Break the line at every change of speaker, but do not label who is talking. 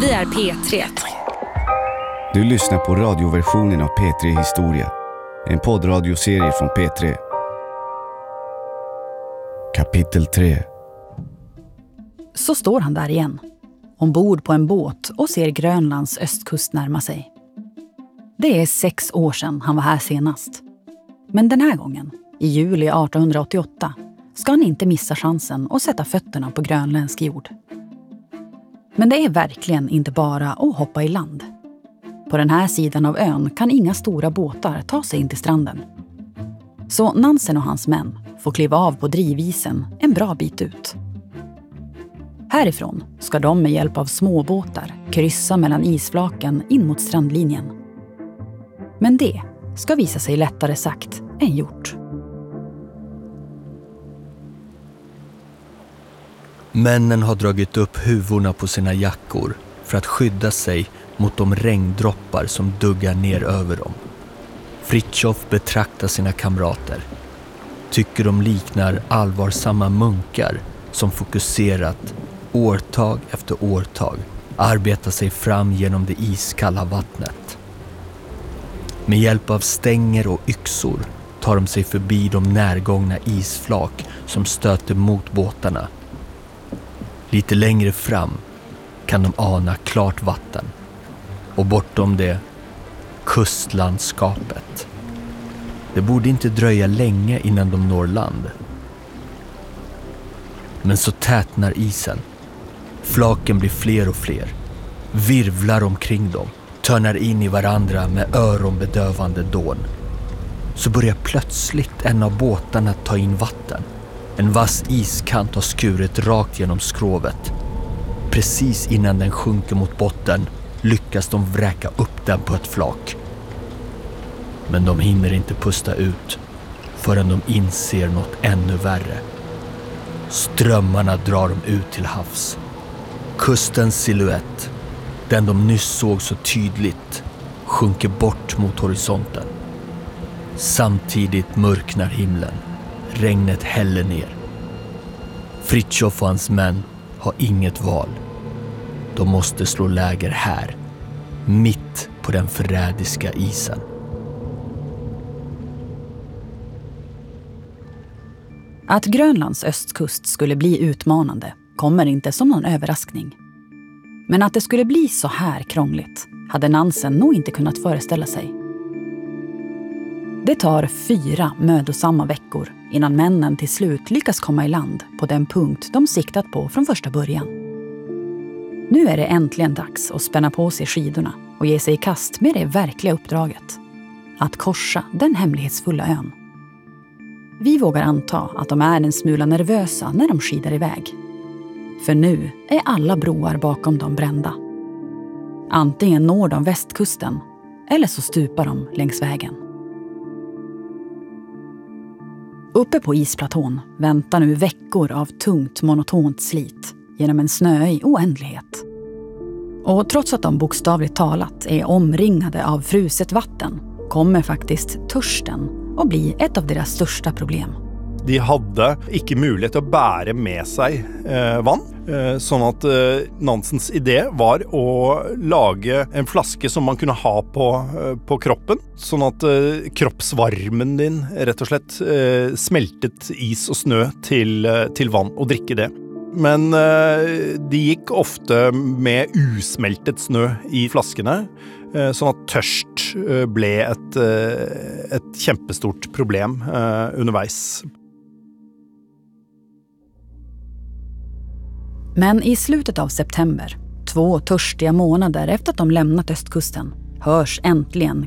Vi är P3.
Du lyssnar på radioversionen av P3 Historia. En poddradioserie från P3. Kapitel 3.
Så står han där igen, ombord på en båt och ser Grönlands östkust närma sig. Det är 6 år sedan han var här senast. Men den här gången, i juli 1888, ska han inte missa chansen att sätta fötterna på grönländsk jord. Men det är verkligen inte bara att hoppa i land. På den här sidan av ön kan inga stora båtar ta sig in till stranden. Så Nansen och hans män får kliva av på drivisen en bra bit ut. Härifrån ska de med hjälp av småbåtar kryssa mellan isflaken in mot strandlinjen. Men det ska visa sig lättare sagt än gjort.
Männen har dragit upp huvorna på sina jackor för att skydda sig mot de regndroppar som duggar ner över dem. Fritjof betraktar sina kamrater. Tycker de liknar allvarsamma munkar som fokuserat årtag efter årtag arbetar sig fram genom det iskalla vattnet. Med hjälp av stänger och yxor tar de sig förbi de närgångna isflak som stöter mot båtarna. Lite längre fram kan de ana klart vatten och bortom det kustlandskapet. Det borde inte dröja länge innan de når land. Men så tätnar isen. Flaken blir fler och fler, virvlar omkring dem, törnar in i varandra med öronbedövande dån. Så börjar plötsligt en av båtarna ta in vatten. En vass iskant har skurit rakt genom skrovet. Precis innan den sjunker mot botten lyckas de vräka upp den på ett flak. Men de hinner inte pusta ut förrän de inser något ännu värre. Strömmarna drar dem ut till havs. Kustens silhuett, den de nyss såg så tydligt, sjunker bort mot horisonten. Samtidigt mörknar himlen. Regnet häller ner. Fritjof och hans män har inget val. De måste slå läger här, mitt på den förrädiska isen.
Att Grönlands östkust skulle bli utmanande kommer inte som någon överraskning. Men att det skulle bli så här krångligt hade Nansen nog inte kunnat föreställa sig. Det tar 4 mödosamma veckor innan männen till slut lyckas komma i land på den punkt de siktat på från första början. Nu är det äntligen dags att spänna på sig skidorna och ge sig i kast med det verkliga uppdraget. Att korsa den hemlighetsfulla ön. Vi vågar anta att de är en smula nervösa när de skidar iväg. För nu är alla broar bakom dem brända. Antingen når de västkusten eller så stupar de längs vägen. Uppe på isplatån väntar nu veckor av tungt monotont slit genom en snöig oändlighet. Och trots att de bokstavligt talat är omringade av fruset vatten kommer faktiskt törsten att bli ett av deras största problem.
De hade inte möjlighet att bära med sig vann, så att Nansens idé var att laga en flaska som man kunde ha på kroppen, så att kroppsvarmen din rätt och slett smältet is och snö till vann och dricka det. Men de gick ofta med usmeltet snö i flaskorna, så att törst blev ett kämpestort problem underveis.
Men i slutet av september, 2 törstiga månader efter att de lämnat östkusten, hörs äntligen